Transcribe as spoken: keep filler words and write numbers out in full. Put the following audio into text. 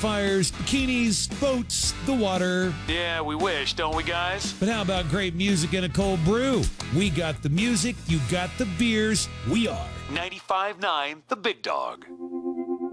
bonfires, bikinis, boats, the water. Yeah, we wish, don't we, guys? But how about great music and a cold brew? We got the music, you got the beers. We are ninety-five point nine The Big Dog.